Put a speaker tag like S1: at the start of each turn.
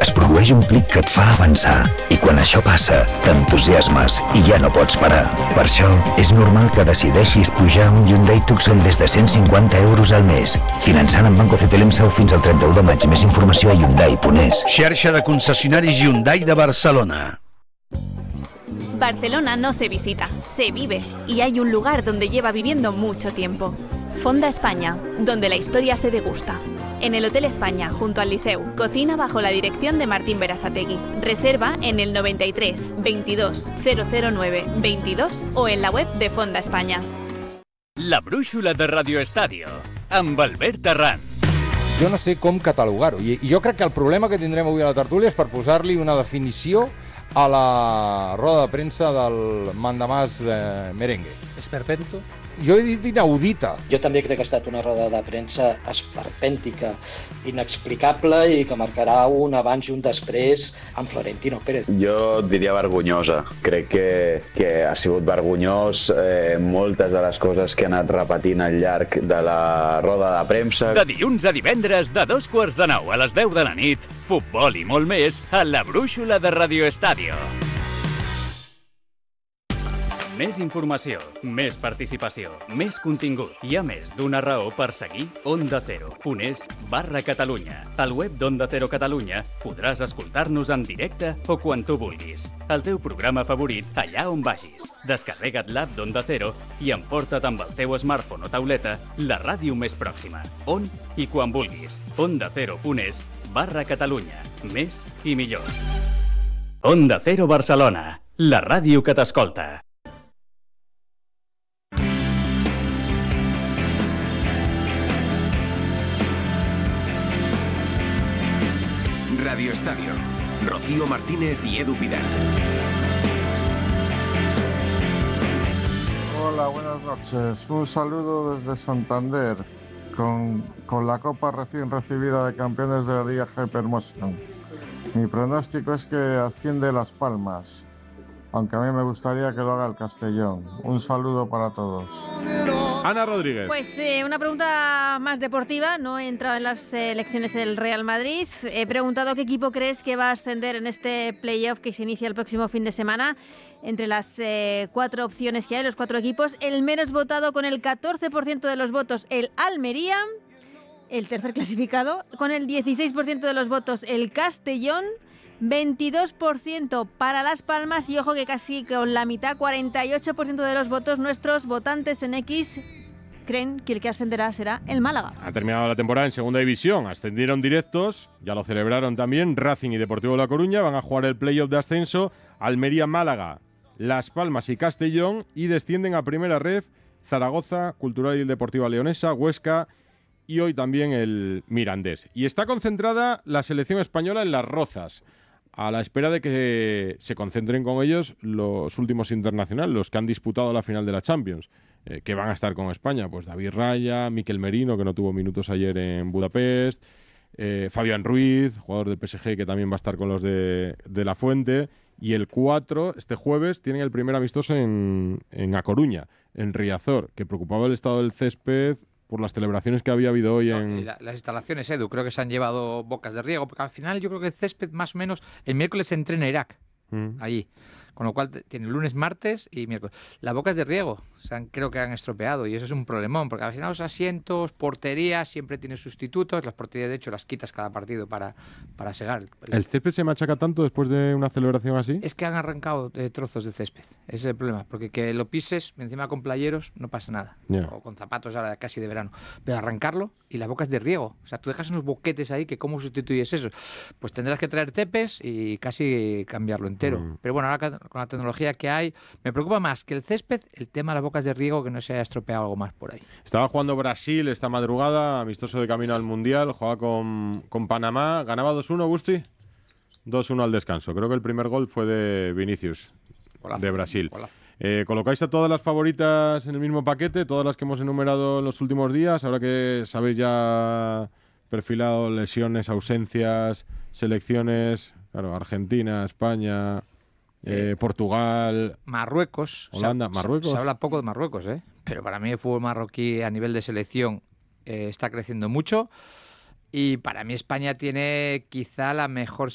S1: es produeix un clic que et fa avançar. I quan això passa, t'entusiasmes i ja no pots parar. Per això, és normal que decideixis pujar un Hyundai Tucson des de 150 euros al mes. Finançant amb Banco CTLM Sau fins al 31 de maig. Més informació a Hyundai.es.
S2: Xarxa de concessionaris Hyundai de Barcelona.
S3: Barcelona no se visita, se vive. Y hay un lugar donde lleva viviendo mucho tiempo. Fonda España, donde la historia se degusta. En el Hotel España, junto al Liceu, cocina bajo la dirección de Martín Berasategui. Reserva en el 93 22 009 22 o en la web de Fonda España.
S4: La brúixola de Radio Estadio, amb Albert Terran.
S5: Jo no sé com catalogar-ho. I jo crec que el problema que tindrem avui a la tertúlia és per posar-li una definició a la roda de premsa del mandamàs merengue.
S6: Esperpento?
S5: Jo he dit inaudita.
S7: Jo també crec que ha estat una roda de premsa esperpèntica, inexplicable i que marcarà un abans i un després amb Florentino Pérez.
S8: Jo diria vergonyosa. Crec que ha sigut vergonyós moltes de les coses que ha anat repetint al llarg de la roda de premsa.
S4: De dilluns a divendres, de 8:45 a les 10 de la nit, futbol i molt més a la brúixola de Radio Estadio. Més informació, més participació, més contingut. Hi ha més d'una raó per seguir Onda Cero.es/Catalunya. Al web d'Onda Cero Catalunya podràs escoltar-nos en directe o quan tu vulguis. El teu programa favorit allà on vagis. Descarrega't l'app d'Onda Cero i emporta't amb el teu smartphone o tauleta la ràdio més pròxima. On i quan vulguis. OndaCero.es/Catalunya. Més i millor. Onda Cero Barcelona. La ràdio que t'escolta.
S9: Radio Estadio. Rocío Martínez y Edu Pidal.
S10: Hola, buenas noches. Un saludo desde Santander con la copa recién recibida de campeones de la Liga Hypermotion. Mi pronóstico es que asciende Las Palmas, aunque a mí me gustaría que lo haga el Castellón. Un saludo para todos.
S11: Ana Rodríguez.
S12: Pues una pregunta más deportiva. No he entrado en las elecciones del Real Madrid. He preguntado qué equipo crees que va a ascender en este playoff que se inicia el próximo fin de semana. Entre las 4 opciones que hay, los 4 equipos, el menos votado con el 14% de los votos, el Almería. El tercer clasificado, con el 16% de los votos, el Castellón. 22% para Las Palmas y ojo que casi con la mitad, 48% de los votos, nuestros votantes en X creen que el que ascenderá será el Málaga.
S11: Ha terminado la temporada en segunda división, ascendieron directos, ya lo celebraron también, Racing y Deportivo de La Coruña, van a jugar el playoff de ascenso, Almería, Málaga, Las Palmas y Castellón, y descienden a primera ref Zaragoza, Cultural y Deportiva Leonesa, Huesca y hoy también el Mirandés. Y está concentrada la selección española en Las Rozas, a la espera de que se concentren con ellos los últimos internacionales, los que han disputado la final de la Champions, que van a estar con España. Pues David Raya, Mikel Merino, que no tuvo minutos ayer en Budapest, Fabián Ruiz, jugador del PSG, que también va a estar con los de La Fuente. Y el 4, este jueves, tienen el primer amistoso en A Coruña, en Riazor, que preocupaba el estado del césped por las celebraciones que había habido hoy en...
S6: Las instalaciones, Edu, creo que se han llevado bocas de riego, porque al final yo creo que el césped más o menos el miércoles se entrena en Irak, allí. Con lo cual tiene lunes, martes y miércoles. Las bocas de riego creo que han estropeado y eso es un problemón, porque al final los asientos, porterías, siempre tiene sustitutos. Las porterías, de hecho, las quitas cada partido para segar.
S11: ¿El césped se machaca tanto después de una celebración así?
S6: Es que han arrancado trozos de césped. Ese es el problema, porque que lo pises encima con playeros no pasa nada.
S11: Yeah.
S6: O con zapatos ahora casi de verano. Pero arrancarlo y las bocas de riego. O sea, tú dejas unos boquetes ahí que ¿cómo sustituyes eso? Pues tendrás que traer tepes y casi cambiarlo entero. Pero bueno, ahora con la tecnología que hay, me preocupa más que el césped, el tema de las bocas de riego, que no se haya estropeado algo más por ahí.
S11: Estaba jugando Brasil esta madrugada, amistoso de camino al Mundial, jugaba con Panamá, ganaba 2-1, Busti, 2-1 al descanso. Creo que el primer gol fue de Vinicius, golazo, de Brasil. ¿Colocáis a todas las favoritas en el mismo paquete, todas las que hemos enumerado en los últimos días, ahora que sabéis ya perfilado lesiones, ausencias, selecciones, claro, Argentina, España... Portugal,
S6: Marruecos,
S11: Holanda, Marruecos.
S6: Se habla poco de Marruecos, pero para mí el fútbol marroquí a nivel de selección está creciendo mucho y para mí España tiene quizá la mejor